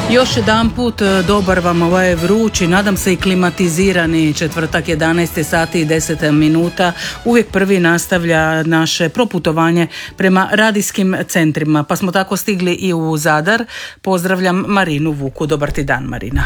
Još jedan put dobar vam ovaj vrući, nadam se i klimatizirani četvrtak 11 sati i 10 minuta. Uvijek prvi nastavlja naše proputovanje prema radijskim centrima, pa smo tako stigli i u Zadar. Pozdravljam Marinu Vuku. Dobar ti dan, Marina.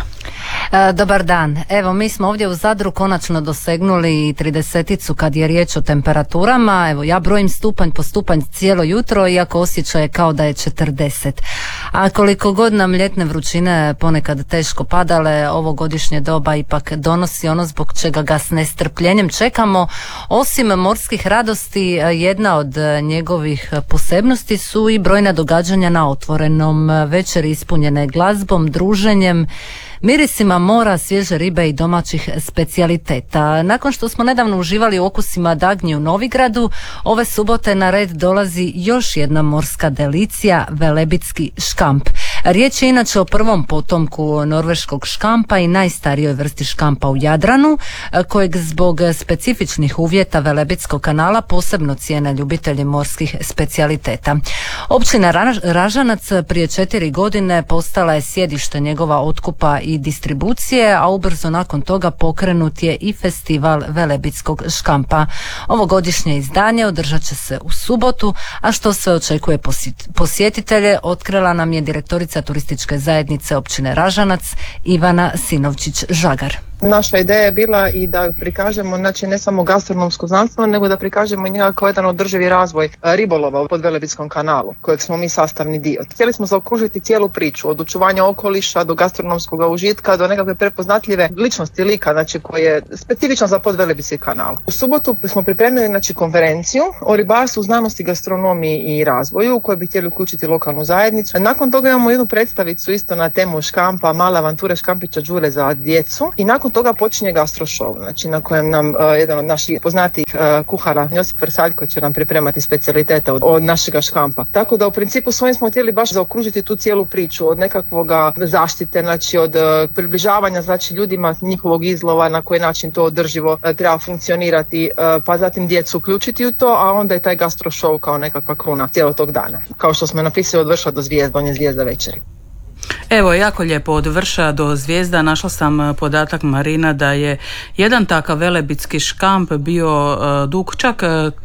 Dobar dan. Evo, mi smo ovdje u Zadru konačno dosegnuli 30-icu kad je riječ o temperaturama. Evo, ja brojim stupanj po stupanj cijelo jutro, iako osjećaj je kao da je 40. A koliko god nam ljetne vrućine ponekad teško padale, ovo godišnje doba ipak donosi ono zbog čega ga s nestrpljenjem čekamo. Osim morskih radosti, jedna od njegovih posebnosti su i brojna događanja na otvorenom, večeri ispunjene glazbom, druženjem, mirisima mora, svježe ribe i domaćih specijaliteta. Nakon što smo nedavno uživali u okusima dagnji u Novigradu, ove subote na red dolazi još jedna morska delicija, velebitski škamp. Riječ je inače o prvom potomku norveškog škampa i najstarijoj vrsti škampa u Jadranu, kojeg zbog specifičnih uvjeta Velebitskog kanala posebno cijene ljubitelji morskih specijaliteta. Općina Ražanac prije 4 godine postala je sjedište njegova otkupa i distribucije, a ubrzo nakon toga pokrenut je i festival Velebitskog škampa. Ovogodišnje izdanje održat će se u subotu, a što sve očekuje posjetitelje otkrila nam je direktorica turističke zajednice općine Ražanac Ivana Sinovčić-Žagar. Naša ideja je bila i da prikažemo, znači ne samo gastronomsko znanstvo, nego da prikažemo njega kao jedan održivi razvoj ribolova pod Velebitskom kanalu, kojeg smo mi sastavni dio. Htjeli smo zaokružiti cijelu priču, od očuvanja okoliša do gastronomskog užitka, do nekakve prepoznatljive ličnosti lika, znači koji je specifičan za podvelebitski kanal. U subotu smo pripremili znači konferenciju o ribarstvu, znanosti, gastronomiji i razvoju u kojoj bi htjeli uključiti lokalnu zajednicu. Nakon toga imamo jednu predstavicu isto na temu škampa, male avanture škampića Đure za djecu i nakon toga počinje gastro show, znači na kojem nam jedan od naših poznatijih kuhara Josip Vrsaljko će nam pripremati specijalitete od našega škampa. Tako da u principu svojim smo htjeli baš zaokružiti tu cijelu priču od nekakvoga zaštite, znači od približavanja znači ljudima njihovog izlova, na koji način to održivo treba funkcionirati, pa zatim djecu uključiti u to, a onda je taj gastro show kao nekakva kruna cijelog tog dana. Kao što smo napisali od vrša do zvijezda, on je zvijezda večeri. Evo, jako lijepo, od vrša do zvijezda. Našla sam podatak, Marina, da je jedan takav velebitski škamp bio dug čak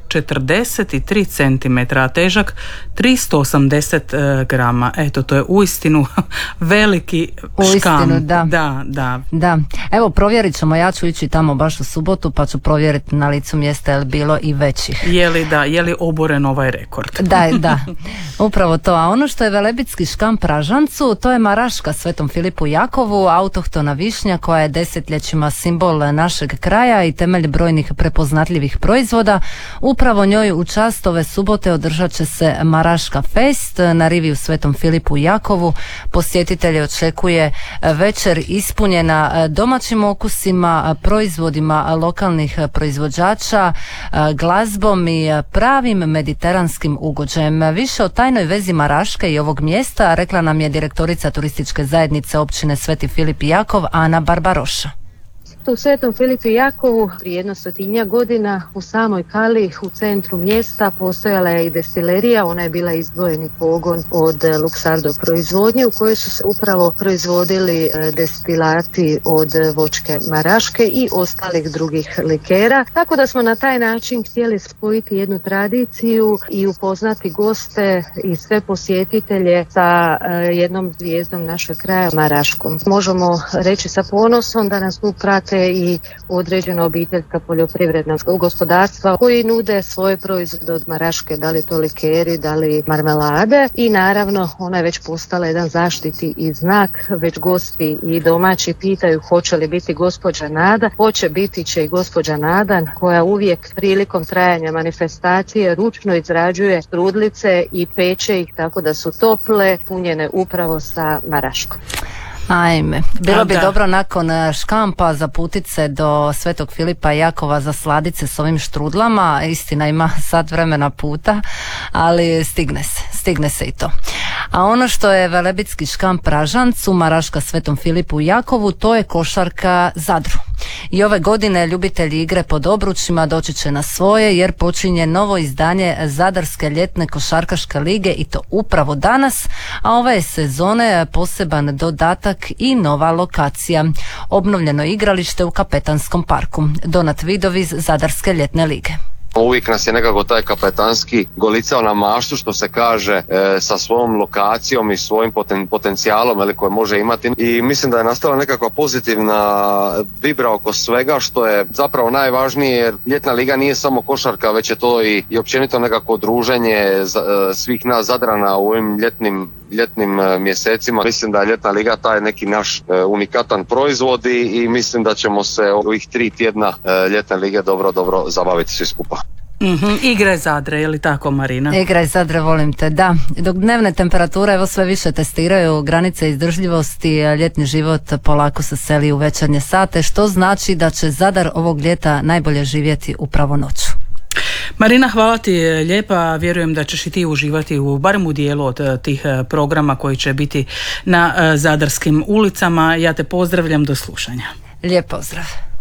43 cm, a težak 380 grama. Eto, to je uistinu veliki škamp. Da. Evo, provjerit ćemo, ja ću ići tamo baš u subotu, pa ću provjeriti na licu mjesta je li bilo i većih. Je li oboren ovaj rekord? Da, upravo to. A ono što je velebitski škamp Ražancu, to je maraška Svetom Filipu Jakovu, autohtona višnja koja je desetljećima simbol našeg kraja i temelj brojnih prepoznatljivih proizvoda. Upravo njoj u čast ove subote održat će se Maraška fest na rivi u Svetom Filipu Jakovu. Posjetitelje očekuje večer ispunjena domaćim okusima, proizvodima lokalnih proizvođača, glazbom i pravim mediteranskim ugođajem. Više o tajnoj vezi Maraške i ovog mjesta rekla nam je direktorica turističke zajednice općine Sveti Filip i Jakov Ana Barbaroša. U Svetom Filipu i Jakovu prije 100 godina u samoj kali u centru mjesta postojala je i destilerija, ona je bila izdvojeni pogon od Luxardo proizvodnje u kojoj su se upravo proizvodili destilati od voćke maraške i ostalih drugih likera. Tako da smo na taj način htjeli spojiti jednu tradiciju i upoznati goste i sve posjetitelje sa jednom zvijezdom našeg kraja, Maraškom. Možemo reći sa ponosom da nas tu prate i određena obiteljska poljoprivredna gospodarstva koji nude svoje proizvode od Maraške, da li to likeri, da li marmelade, i naravno ona je već postala jedan zaštiti i znak, već gosti i domaći pitaju hoće li biti gospođa Nada. Hoće, biti će i gospođa Nada koja uvijek prilikom trajanja manifestacije ručno izrađuje trudlice i peče ih tako da su tople, punjene upravo sa Maraškom. Ajme, bilo bi dobro nakon škampa zaputit se do Svetog Filipa i Jakova za sladice s ovim štrudlama. Istina, ima sat vremena puta, ali stigne se i to. A ono što je velebitski škamp Ražancu, Maraška Svetom Filipu i Jakovu, to je košarka Zadru. I ove godine ljubitelji igre pod obručima doći će na svoje jer počinje novo izdanje Zadarske ljetne košarkaške lige i to upravo danas, a ove sezone poseban dodatak i nova lokacija. Obnovljeno igralište u Kapetanskom parku. Donat Vidoviz, Zadarske ljetne lige. Uvijek nas je nekako taj kapetanski golicao na maštu, što se kaže, sa svojom lokacijom i svojim potencijalom koje može imati, i mislim da je nastala nekakva pozitivna vibra oko svega, što je zapravo najvažnije, jer ljetna liga nije samo košarka, već je to i općenito nekako druženje svih nas Zadrana u ovim ljetnim mjesecima. Mislim da je ljetna liga taj neki naš unikatan proizvod i mislim da ćemo se ovih 3 tjedna ljetne lige dobro zabaviti svi skupa. Igraj Zadre, je li tako, Marina? Igraj Zadre, volim te, da. Dok dnevne temperature evo sve više testiraju granice izdržljivosti, ljetni život polako se seli u večernje sate, što znači da će Zadar ovog ljeta najbolje živjeti upravo noću. Marina, hvala ti lijepa, vjerujem da ćeš i ti uživati barem u dijelu od tih programa koji će biti na zadarskim ulicama. Ja te pozdravljam, do slušanja. Lijep pozdrav.